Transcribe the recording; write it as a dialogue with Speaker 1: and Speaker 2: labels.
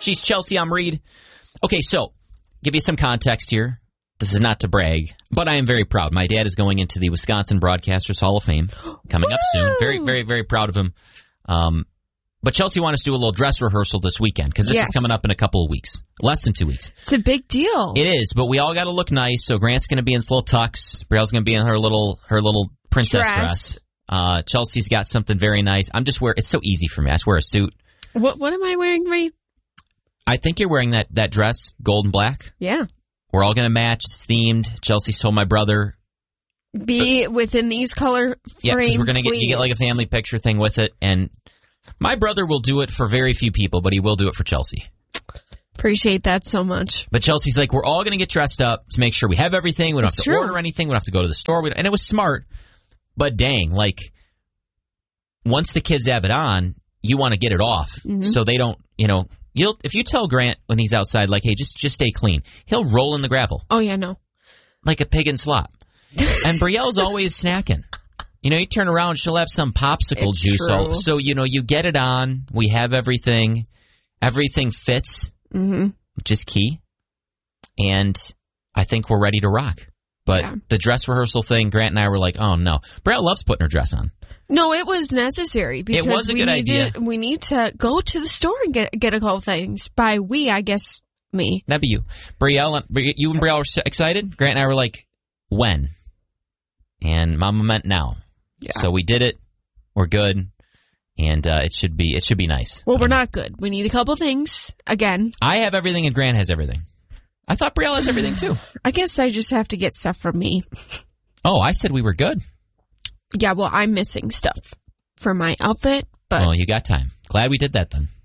Speaker 1: She's Chelsea. I'm Reed. Okay, so give you some context here. This is not to brag, but I am very proud. My dad is going into the Wisconsin Broadcasters Hall of Fame coming up soon. Very, very, very proud of him. But Chelsea wanted us to do a little dress rehearsal this weekend because this is coming up in a couple of weeks. Less than 2 weeks.
Speaker 2: It's a big deal.
Speaker 1: It is, but we all got to look nice. So Grant's going to be in his little tux. Brielle's going to be in her little princess dress. Chelsea's got something very nice. I'm just wearing. It's so easy for me. I just wear a suit.
Speaker 2: What am I wearing, Reed?
Speaker 1: I think you're wearing that dress, gold and black.
Speaker 2: Yeah.
Speaker 1: We're all going to match. It's themed. Chelsea's told my brother.
Speaker 2: Be within these color frames.
Speaker 1: Yeah, because we're going to get like a family picture thing with it. And my brother will do it for very few people, but he will do it for Chelsea.
Speaker 2: Appreciate that so much.
Speaker 1: But Chelsea's like, we're all going to get dressed up to make sure we have everything. We don't have to order anything. We don't have to go to the store. And it was smart. But dang, like, once the kids have it on, you want to get it off. Mm-hmm. So they don't, if you tell Grant when he's outside, like, hey, just stay clean, he'll roll in the gravel.
Speaker 2: Oh, yeah, no.
Speaker 1: Like a pig in slop. And Brielle's always snacking. You turn around, she'll have some popsicle juice. So, you get it on. We have everything. Everything fits, which is key. And I think we're ready to rock. But the dress rehearsal thing, Grant and I were like, oh, no. Brielle loves putting her dress on.
Speaker 2: No, it was necessary because
Speaker 1: it was a good idea.
Speaker 2: We need to go to the store and get a couple things. By we, I guess me.
Speaker 1: That'd be you. Brielle, you and Brielle were excited. Grant and I were like, when? And Mama meant now. Yeah. So we did it. We're good. And it should be nice.
Speaker 2: Well, we're not good. We need a couple things. Again.
Speaker 1: I have everything and Grant has everything. I thought Brielle has everything too.
Speaker 2: I guess I just have to get stuff from me.
Speaker 1: Oh, I said we were good.
Speaker 2: Yeah, well, I'm missing stuff for my outfit. But
Speaker 1: well, you got time. Glad we did that then.